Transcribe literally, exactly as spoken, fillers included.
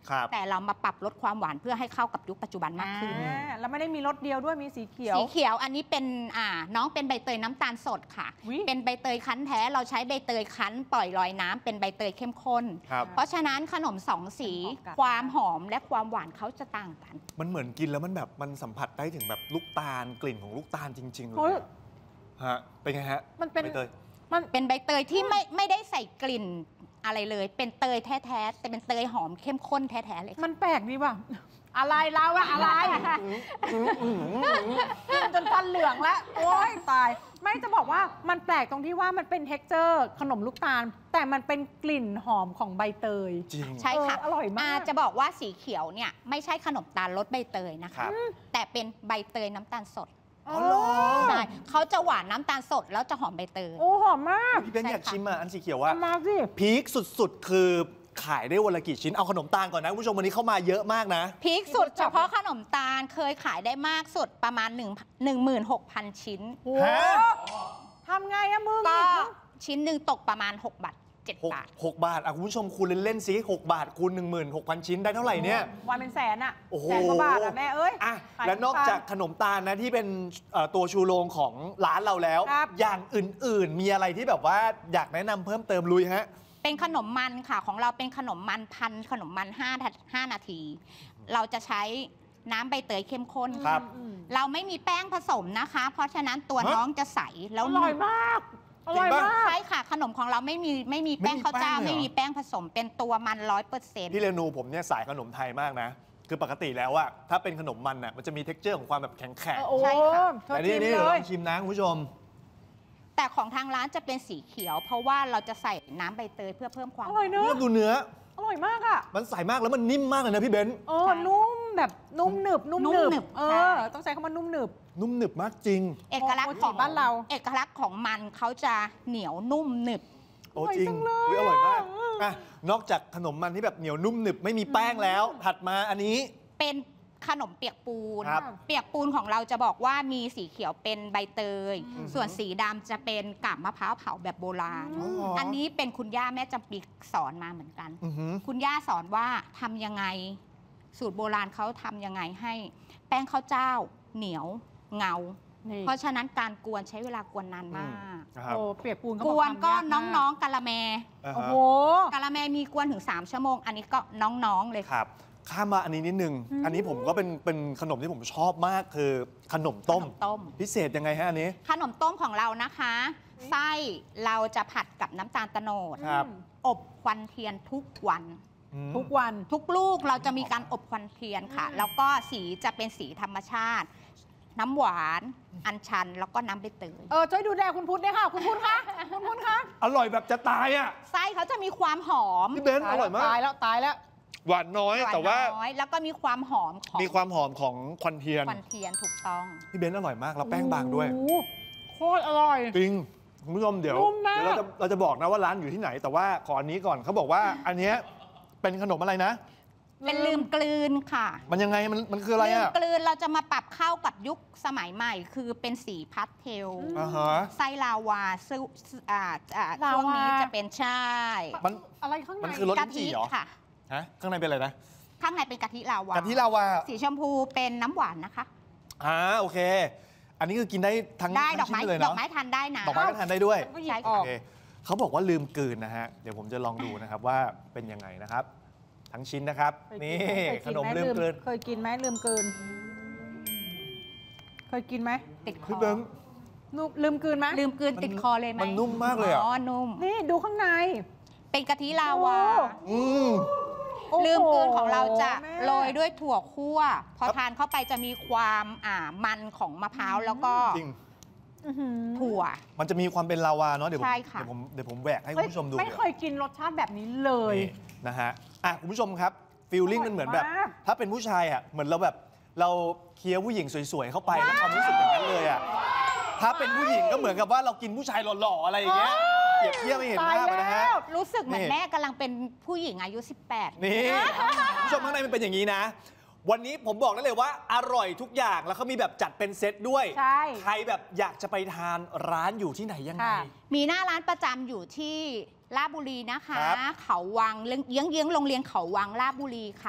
แต่เรามาปรับลดความหวานเพื่อให้เข้ากับยุคปัจจุบันมากขึ้นแล้วไม่ได้มีรสเดียวด้วยมีสีเขียวสีเขียวอันนี้เป็นอ่าน้องเป็นใบเตยน้ำตาลสดค่ะเป็นใบเตยคั้นแท้เราใช้ใบเตยคั้นปล่อยลอยน้ำเป็นใบเตยเข้มข้นเพราะฉะนั้นขนมสองสีความหอมและความหวานเขาจะต่างกันมันเหมือนกินแล้วมันแบบมันสัมผัสได้ถึงแบบลูกตาลกลิ่นของลูกตาลจริงๆเลยฮะเป็นไงฮะมันเป็นใบเตยมันเป็นใบเตยที่ไม่ไม่ได้ใส่กลิ่นอะไรเลยเป็นเตยแท้ๆแต่เป็นเตยหอมเข้มข้นแท้ๆเลยมันแปลกดีว่ะอะไรเราอะอะไรจนฟันเหลืองแล้วโอ๊ยตายไม่จะบอกว่ามันแปลกตรงที่ว่ามันเป็นเท็กเจอร์ขนมลูกตาลแต่มันเป็นกลิ่นหอมของใบเตยจริงใช่ค่ะอร่อยมากจะบอกว่าสีเขียวเนี่ยไม่ใช่ขนมตาลรสใบเตยนะคะแต่เป็นใบเตยน้ำตาลสดใช่เขาจะหวานน้ำตาลสดแล้วจะหอมใบเตยโอ้หอมมากพี่เบนอยากชิมอ่ะอันสีเขียวว่ามาสิพีคสุดๆคือขายได้วันละกี่ชิ้นเอาขนมตาลก่อนนะคุณผู้ชมวันนี้เข้ามาเยอะมากนะพีคสุดเฉพาะขนมตาลเคยขายได้มากสุดประมาณหนึ่งหนึ่งหมื่นหกพันชิ้นทำไงอะมึงก็ชิ้นหนึ่งตกประมาณหกบาทเจ็ดบาทหกบาทอ่ะคุณผู้ชมคูณเล่นๆซิหกบาทคูณหนึ่งหมื่นหกพันชิ้นได้เท่าไหร่เนี่ยวันเป็นแสนอะแสนกว่าบาทอะแม่เอ้ยอ่ะและนอกจากขนมตาลนะที่เป็นตัวชูโรงของร้านเราแล้วอย่างอื่นๆมีอะไรที่แบบว่าอยากแนะนำเพิ่มเติมลุยฮะเป็นขนมมันค่ะของเราเป็นขนมมันพันขนมมันห้า ห้านาทีเราจะใช้น้ำใบเตยเข้มข้นครับเราไม่มีแป้งผสมนะคะเพราะฉะนั้นตัวน้องจะใสแล้วอร่อยมากอร่อยมากใช่ค่ะขนมของเราไม่มีไม่มีแป้งข้าวเจ้าไม่มีแป้งผสมเป็นตัวมันร้อยเปอร์เซ็นต์พี่เรนูผมเนี่ยสายขนมไทยมากนะคือปกติแล้วอะถ้าเป็นขนมมันอะมันจะมีเท็กเจอร์ของความแบบแข็งแข็งใช่ค่ะแต่นี่นี่ลองชิมนะคุณผู้ชมแต่ของทางร้านจะเป็นสีเขียวเพราะว่าเราจะใส่น้ำใบเตยเพื่อเพิ่มความอร่อยเนื้อดูเนื้ออร่อยมากอ่ะมันใสมากแล้วมันนิ่มมากเลยนะพี่เบนเออนุ่มแบบนุ่มหนึบนุ่มหนึบเออต้องใช้คำว่านุ่มหนึบนุ่มหนึบมากจริงเอกลักษณ์ของบ้านเราเอกลักษณ์ของมันเขาจะเหนียวนุ่มหนึบโอ้จริงอร่อยมากอ่ะนอกจากขนมมันที่แบบเหนียวนุ่มหนึบไม่มีแป้งแล้วถัดมาอันนี้เป็นขนมเปียกปูนเปียกปูนของเราจะบอกว่ามีสีเขียวเป็นใบเตยส่วนสีดำจะเป็นกาบมะพร้าวเผาแบบโบราณอันนี้เป็นคุณย่าแม่จำปีสอนมาเหมือนกันคุณย่าสอนว่าทำยังไงสูตรโบราณเขาทำยังไงให้แป้งข้าวเจ้าเหนียวเงาเพราะฉะนั้นการกวนใช้เวลากวนนานมากโอ้เปียกปูนกวนก็น้องๆกะละแมโอ้โหกะละแมมีกวนถึงสามชั่วโมงอันนี้ก็น้องๆเลยครับข้ามมาอันนี้นิดนึงอันนี้ผมก็เป็นเป็นขนมที่ผมชอบมากคือขนมต้มพิเศษยังไงฮะอันนี้ขนมต้มของเรานะคะไส้เราจะผัดกับน้ำตาลโตนดอบควันเทียนทุกวันทุกวันทุกลูกเราจะมีการอบควันเทียนค่ะแล้วก็สีจะเป็นสีธรรมชาติน้ำหวานอัญชันแล้วก็น้ำใบเตยเออช่วยดูแลคุณพุทธด้วยค่ะคุณพุทธคะคุณพุทธคะอร่อยแบบจะตายอ่ะไส้เขาจะมีความหอมพี่เบนอร่อยมากตายแล้วตายแล้วหวานน้อยแต่ว่าแล้วก็มีความหอมมีความหอมของควันเทียนควันเทียนถูกต้องพี่เบนอร่อยมากแล้วแป้งบางด้วยโคตรอร่อยจริงคุณผู้ชมเดี๋ยวเดี๋ยวเราจะเราจะบอกนะว่าร้านอยู่ที่ไหนแต่ว่าขออันนี้ก่อนเขาบอกว่าอันนี้เป็นขนมอะไรนะเป็นลืมกลืนค่ะมันยังไงมันมันคืออะไรอะลืมกลืนเราจะมาปรับเข้ากับยุคสมัยใหม่คือเป็นสีพาสเทลไส้ลาวาซึ่งช่วงนี้จะเป็นใช่มันอะไรข้างในมันคือรสจีเหรอค่ะฮะข้างในเป็นอะไรนะข้างในเป็นกะทิลาวากะทิลาวาสีชมพูเป็นน้ำหวานนะคะอ่าโอเคอันนี้คือกินได้ทั้งได้ดอกไม้เลยเนาะดอกไม้ทานได้นะดอกไม้ก็ทานได้ด้วยใช่โอเคเขาบอกว่าลืมกลืนนะฮะเดี๋ยวผมจะลองดูนะครับว่าเป็นยังไงนะครับทั้งชิ้นนะครับนี่ขนมลืมกลืนเคยกินไหมลืมกลืนเคยกินไหมติดคอลืมกลืนไหมลืมกลืนติดคอเลยไหมมันนุ่มมากเลยอ่ะอ๋อนุ่มนี่ดูข้างในเป็นกะทิลาวาลืมกลืนของเราจะโรยด้วยถั่วคั่วพอทานเข้าไปจะมีความอ่ามันของมะพร้าวแล้วก็ถั่วมันจะมีความเป็นลาวาเนาะเดี๋ยวผมเดี๋ยวผมแหวกให้คุณผู้ชมดูไม่เคยกินรสชาติแบบนี้เลยนะฮะอ่ะคุณผู้ชมครับฟีลลิ่งมันเหมือนแบบถ้าเป็นผู้ชายอ่ะเหมือนเราแบบเราเคี้ยวผู้หญิงสวยๆเข้าไปแล้วความรู้สึกอย่างนั้นเลยอ่ะถ้าเป็นผู้หญิงก็เหมือนกับว่าเรากินผู้ชายหล่อๆอะไรอย่างเงี้ยเปรียบเทียบไม่เห็นภาพนะฮะรู้สึกเหมือนแม่กำลังเป็นผู้หญิงอายุสิบแปดนี่ผู้ชมข้างในมันเป็นอย่างนี้นะวันนี้ผมบอกได้เลยว่าอร่อยทุกอย่างแล้วเขามีแบบจัดเป็นเซตด้วยใครแบบอยากจะไปทานร้านอยู่ที่ไหนยังไงมีหน้าร้านประจำอยู่ที่ลาดบุรีนะคะเขาวังเยื้องๆโรงเรียนเขาวังลาดบุรีค่ะ